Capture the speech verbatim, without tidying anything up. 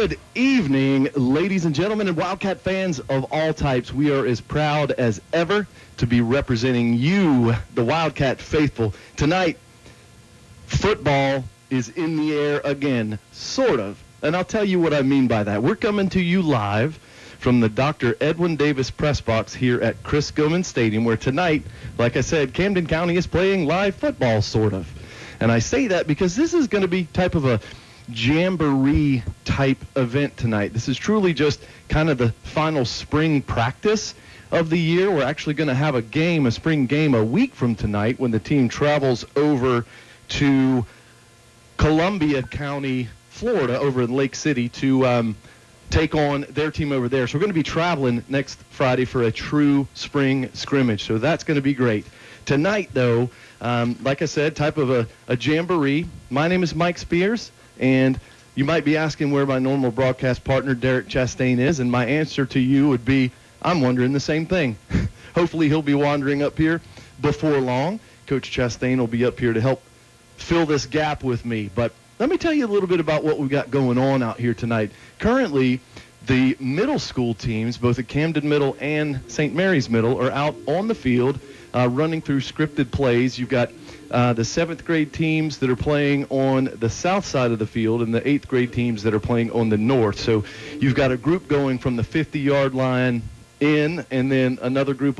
Good evening, ladies and gentlemen, and Wildcat fans of all types. We are as proud as ever to be representing you, the Wildcat faithful. Tonight, football is in the air again, sort of. And I'll tell you what I mean by that. We're coming to you live from the Doctor Edwin Davis press box here at Chris Gilman Stadium, where tonight, like I said, Camden County is playing live football, sort of. And I say that because this is going to be type of a jamboree type event tonight. This is truly just kind of the final spring practice of the year. We're actually going to have a game, a spring game, a week from tonight when the team travels over to Columbia County, Florida, over in Lake City to um, take on their team over there. So we're going to be traveling next Friday for a true spring scrimmage. So that's going to be great. Tonight, though, um, like I said, type of a, a jamboree. My name is Mike Spears. And you might be asking where my normal broadcast partner, Derek Chastain, is, and my answer to you would be, I'm wondering the same thing. Hopefully he'll be wandering up here before long. Coach Chastain will be up here to help fill this gap with me. But let me tell you a little bit about what we've got going on out here tonight. Currently, the middle school teams, both at Camden Middle and Saint Mary's Middle, are out on the field uh, running through scripted plays. You've got Uh, the seventh grade teams that are playing on the south side of the field and the eighth grade teams that are playing on the north. So you've got a group going from the fifty-yard line in, and then another group